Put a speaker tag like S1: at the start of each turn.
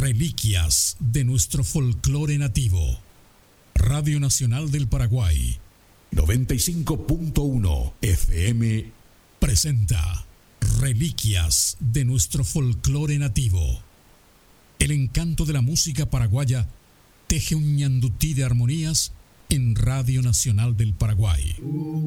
S1: Reliquias de nuestro folclore nativo. Radio Nacional del Paraguay, 95.1 FM, presenta Reliquias de nuestro folclore nativo. El encanto de la música paraguaya teje un ñandutí de armonías en Radio Nacional del Paraguay.